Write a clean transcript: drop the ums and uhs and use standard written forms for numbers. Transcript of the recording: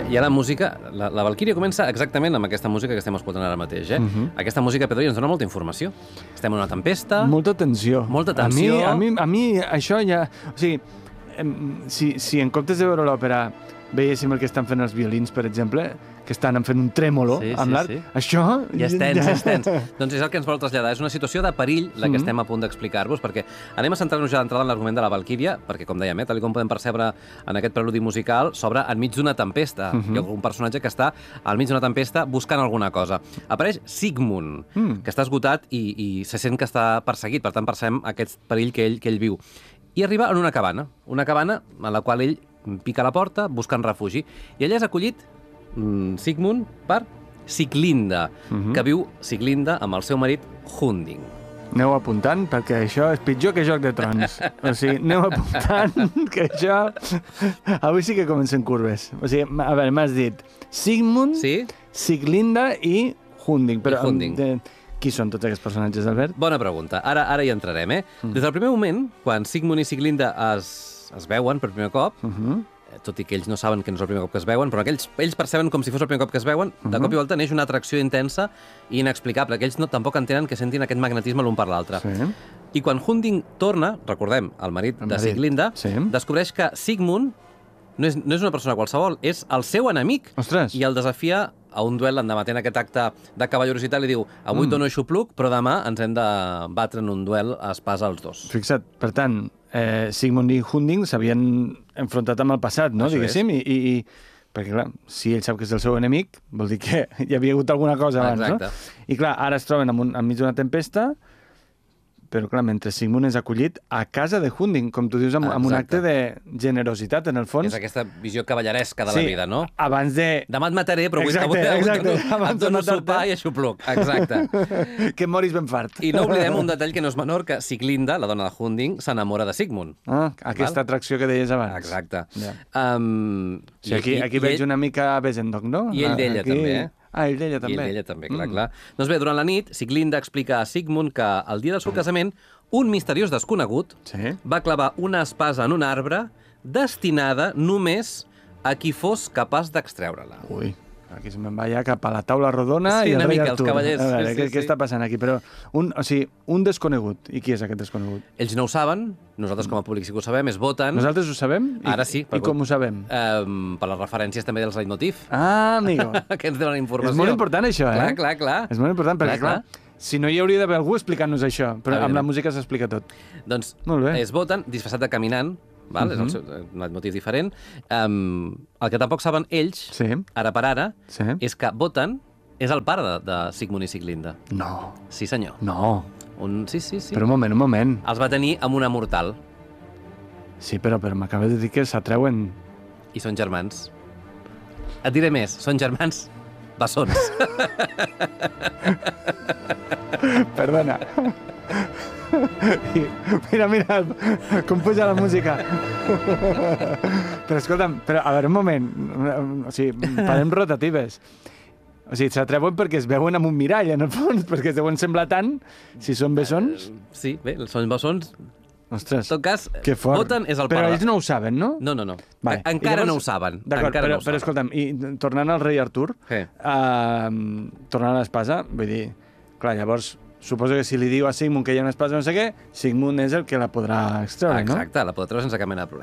hi ha la música... La Valquíria comença exactament amb aquesta música que estem escoltant ara mateix. Aquesta música, Pedro, ens dona molta informació. Estem en una tempesta... Molta tensió. Molta tensió. A mi això ja... O sigui, si en comptes de veure l'òpera veiéssim el que estan fent els violins, per exemple, que estan fent un trèmolo amb l'art, això... Ja és tens. Doncs és el que ens vol traslladar. És una situació de perill la que estem a punt d'explicar-vos, perquè anem a centrar-nos ja d'entrada en l'argument de la Valquíria, perquè, com dèiem, tal com podem percebre en aquest preludi musical, s'obre enmig d'una tempesta. Hi ha un personatge que està al mig d'una tempesta buscant alguna cosa. Apareix Sigmund, que està esgotat i se sent que està perseguit, per tant percebem aquest perill que ell viu. I arriba en una cabana en la qual ell pica a la porta buscant refugi. I ella és acollit, Sigmund, per Siglinda, que viu Siglinda amb el seu marit Hunding. Aneu apuntant, perquè això és pitjor que Joc de Trons. O sigui, aneu apuntant, que això... Avui sí que comencen curves. O sigui, a veure, m'has dit Sigmund, Siglinda i Hunding. Però qui són tots aquests personatges, Albert? Bona pregunta. Ara hi entrarem, Des del primer moment, quan Sigmund i Siglinda es veuen per primer cop, tot i que ells no saben que no és el primer cop que es veuen, però ells perceben com si fos el primer cop que es veuen, de cop i volta neix una atracció intensa i inexplicable, que ells tampoc entenen que sentin aquest magnetisme l'un per l'altre. I quan Hunding torna, recordem, el marit de Siglinda, descobreix que Sigmund no és una persona qualsevol, és el seu enemic. Ostres! I el desafia a un duel endematent aquest acte de cavallerositat. Li diu, avui dono xupluc, però demà ens hem de batre en un duel a espasa els dos. Fixa't, per tant, Sigmund i Hunding s'havien enfrontat amb el passat, no? Diguéssim, i perquè, clar, si ell sap que és el seu enemic, vol dir que hi havia hagut alguna cosa abans, no? I, clar, ara es troben enmig d'una tempesta, però, clar, mentre Sigmund és acollit a casa de Hunding, com tu dius, amb un acte de generositat, en el fons. És aquesta visió cavalleresca de la vida, no? Abans de... Demà et mataré, però avui et dono sopar i aixopluc. Exacte. Que moris ben fart. I no oblidem un detall que no és menor, que Siglinda, la dona de Hunding, s'enamora de Sigmund. Aquesta atracció que deies abans. Exacte. Aquí veig una mica Besendong, no? I ell d'ella, també, ell d'ella també. I ell d'ella també, clar. Doncs bé, durant la nit, Siglinda explica a Sigmund que el dia del seu casament un misteriós desconegut va clavar una espasa en un arbre destinada només a qui fos capaç d'extreure-la. Ui, aquí se me'n va ja cap a la taula rodona i el rei Artur. Els cavallers. A veure, què està passant aquí? Però un desconegut. I qui és aquest desconegut? Ells no ho saben, nosaltres com a públic sí que ho sabem, es voten. Nosaltres ho sabem? Ara sí. I com ho sabem? Per les referències també dels leitmotiv. Amigo. Que ens donen informació. És molt important això, Clar. És molt important, perquè clar, si no hi hauria d'haver algú explicant-nos això, però amb la música s'explica tot. Doncs es voten disfressat de caminant, és el seu leitmotiv diferent. El que tampoc saben ells, ara per ara, és que Wotan és el pare de Sigmund i Siglinda. No. Sí, senyor. No. Sí. Però un moment. Els va tenir amb una mortal. Sí, però m'acabes de dir que s'atreuen... I són germans. Et diré més, són germans bessons. Perdona. Mira, com puja la música. Però escolta'm, a veure, un moment. O sigui, parem rotatives. O sigui, s'atreuen perquè es veuen amb un mirall, en el fons, perquè es deuen semblar tant, si són bessons. Sí, bé, són bessons. Ostres, en tot cas, que fort. Wotan és el pare. Però ells no ho saben, no? No. Vale. Encara llavors, no ho saben. D'acord, però escolta'm, i tornant al rei Artur, tornant a l'espasa, vull dir, clar, llavors, suposo que si li diu a Sigmund que hi ha una espasa no sé què, Sigmund és el que la podrà extreure, no? Exacte, la podrà treure sense cap mena de problema.